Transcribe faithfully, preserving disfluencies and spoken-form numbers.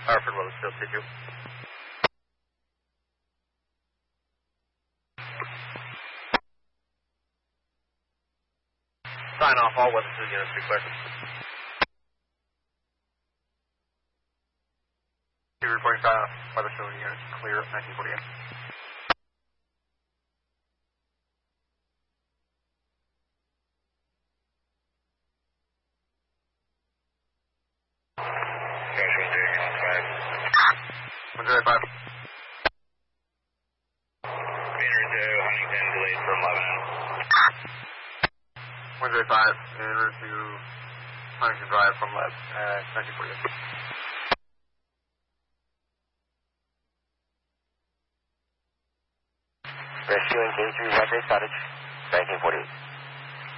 Hartford, Weathersfield, C two. Sign off, all Weathersfield units, be clear. Reporting sign off, Weathersfield units, clear, nineteen forty-eight. one zero five. Banner to Huntington, delayed from eleven. one zero five, Banner to Huntington Drive from left, uh, nineteen forty-eight. Rescue and K three, White Bay Cottage, nineteen forty-eight.